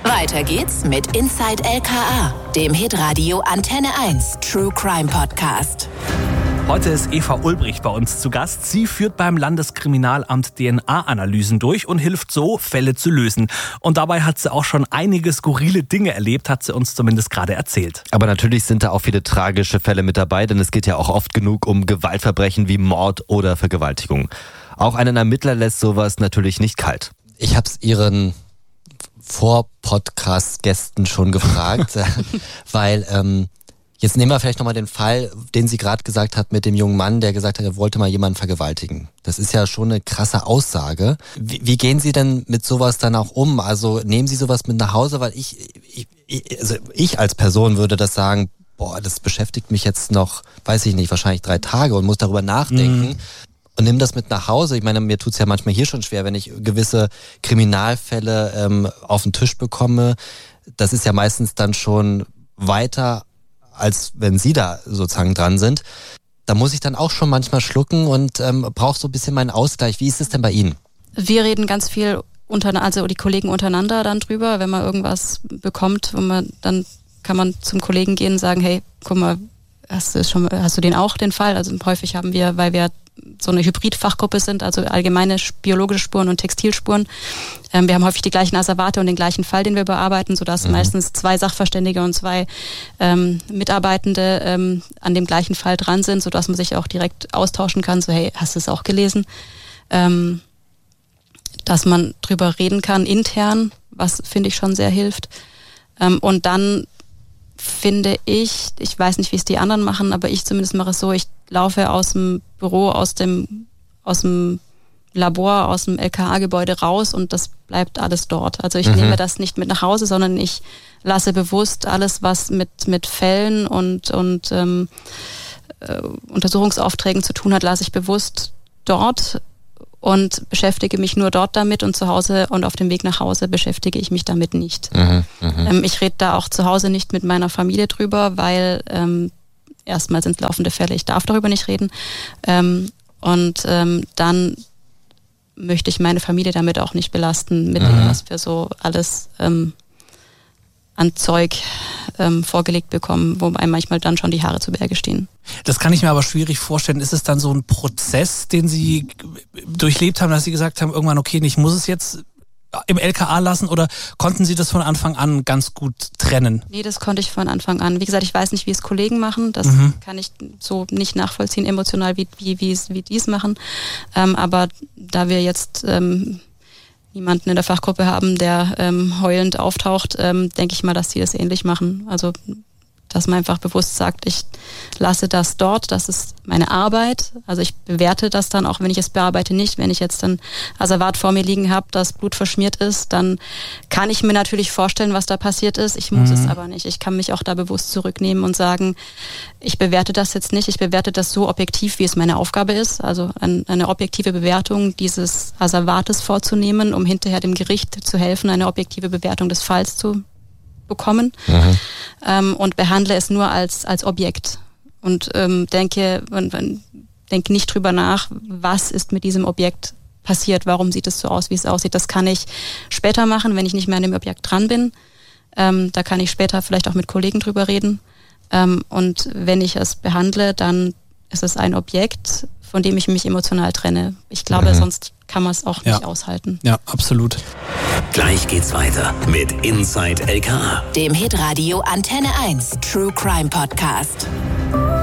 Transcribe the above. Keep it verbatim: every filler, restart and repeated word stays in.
Weiter geht's mit Inside L K A, dem Hitradio Antenne eins True Crime Podcast. Heute ist Eva Ulbricht bei uns zu Gast. Sie führt beim Landeskriminalamt D N A-Analysen durch und hilft so, Fälle zu lösen. Und dabei hat sie auch schon einige skurrile Dinge erlebt, hat sie uns zumindest gerade erzählt. Aber natürlich sind da auch viele tragische Fälle mit dabei, denn es geht ja auch oft genug um Gewaltverbrechen wie Mord oder Vergewaltigung. Auch einen Ermittler lässt sowas natürlich nicht kalt. Ich habe es Ihren Vor-Podcast-Gästen schon gefragt, weil... Ähm, Jetzt nehmen wir vielleicht nochmal den Fall, den sie gerade gesagt hat mit dem jungen Mann, der gesagt hat, er wollte mal jemanden vergewaltigen. Das ist ja schon eine krasse Aussage. Wie, wie gehen Sie denn mit sowas dann auch um? Also nehmen Sie sowas mit nach Hause? Weil ich, ich, also ich als Person würde das sagen, boah, das beschäftigt mich jetzt noch, weiß ich nicht, wahrscheinlich drei Tage und muss darüber nachdenken. Mhm. Und nimm das mit nach Hause. Ich meine, mir tut's ja manchmal hier schon schwer, wenn ich gewisse Kriminalfälle ähm, auf den Tisch bekomme. Das ist ja meistens dann schon weiter, als wenn Sie da sozusagen dran sind. Da muss ich dann auch schon manchmal schlucken und ähm, brauche so ein bisschen meinen Ausgleich. Wie ist es denn bei Ihnen? Wir reden ganz viel unter, also die Kollegen untereinander dann drüber, wenn man irgendwas bekommt, wo man, dann kann man zum Kollegen gehen und sagen, hey, guck mal, hast du schon, hast du den auch, den Fall? Also häufig haben wir, weil wir so eine Hybrid-Fachgruppe sind, also allgemeine biologische Spuren und Textilspuren. Ähm, wir haben häufig die gleichen Asservate und den gleichen Fall, den wir bearbeiten, sodass mhm. meistens zwei Sachverständige und zwei ähm, Mitarbeitende ähm, an dem gleichen Fall dran sind, sodass man sich auch direkt austauschen kann, so hey, hast du es auch gelesen? Ähm, dass man drüber reden kann intern, was finde ich schon sehr hilft. Ähm, und dann finde ich, ich weiß nicht, wie es die anderen machen, aber ich zumindest mache es so, ich laufe aus dem Büro, aus dem, aus dem Labor, aus dem L K A-Gebäude raus und das bleibt alles dort. Also ich mhm. nehme das nicht mit nach Hause, sondern ich lasse bewusst alles, was mit, mit Fällen und, und ähm, äh, Untersuchungsaufträgen zu tun hat, lasse ich bewusst dort und beschäftige mich nur dort damit und zu Hause und auf dem Weg nach Hause beschäftige ich mich damit nicht. Mhm, ähm, ich rede da auch zu Hause nicht mit meiner Familie drüber, weil ähm, erstmal sind es laufende Fälle, ich darf darüber nicht reden. Ähm, und ähm, dann möchte ich meine Familie damit auch nicht belasten, mit mhm. dem, was wir so alles ähm, an Zeug ähm, vorgelegt bekommen, wo einem manchmal dann schon die Haare zu Berge stehen. Das kann ich mir aber schwierig vorstellen. Ist es dann so ein Prozess, den Sie durchlebt haben, dass Sie gesagt haben, irgendwann, okay, ich muss es jetzt im L K A lassen, oder konnten Sie das von Anfang an ganz gut trennen? Nee, das konnte ich von Anfang an. Wie gesagt, ich weiß nicht, wie es Kollegen machen. Das mhm. kann ich so nicht nachvollziehen, emotional, wie, wie, wie, wie die es machen. Ähm, aber da wir jetzt ähm, niemanden in der Fachgruppe haben, der ähm, heulend auftaucht, ähm, denke ich mal, dass die das ähnlich machen. Also dass man einfach bewusst sagt, ich lasse das dort, das ist meine Arbeit. Also ich bewerte das dann, auch wenn ich es bearbeite, nicht. Wenn ich jetzt dann Asservat vor mir liegen habe, das Blut verschmiert ist, dann kann ich mir natürlich vorstellen, was da passiert ist. Ich muss mhm. es aber nicht. Ich kann mich auch da bewusst zurücknehmen und sagen, ich bewerte das jetzt nicht. Ich bewerte das so objektiv, wie es meine Aufgabe ist. Also eine objektive Bewertung dieses Asservates vorzunehmen, um hinterher dem Gericht zu helfen, eine objektive Bewertung des Falls zu bekommen mhm. ähm, und behandle es nur als als Objekt und ähm, denke und, und denke nicht drüber nach, was ist mit diesem Objekt passiert, warum sieht es so aus, wie es aussieht. Das kann ich später machen, wenn ich nicht mehr an dem Objekt dran bin. Ähm, da kann ich später vielleicht auch mit Kollegen drüber reden. Ähm, und wenn ich es behandle, dann ist es ein Objekt, von dem ich mich emotional trenne. Ich glaube, mhm. sonst kann man es auch nicht ja. aushalten. Ja, absolut. Gleich geht's weiter mit Inside L K A, dem Hitradio Antenne eins True Crime Podcast.